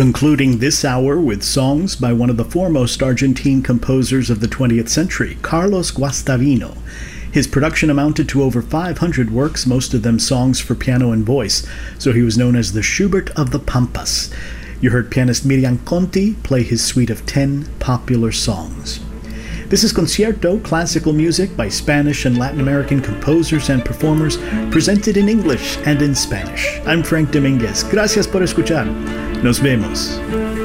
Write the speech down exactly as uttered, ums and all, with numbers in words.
Concluding this hour with songs by one of the foremost Argentine composers of the twentieth century, Carlos Guastavino. His production amounted to over five hundred works, most of them songs for piano and voice, so he was known as the Schubert of the Pampas. You heard pianist Miriam Conti play his suite of ten popular songs. This is Concierto, classical music by Spanish and Latin American composers and performers, presented in English and in Spanish. I'm Frank Dominguez. Gracias por escuchar. Nos vemos.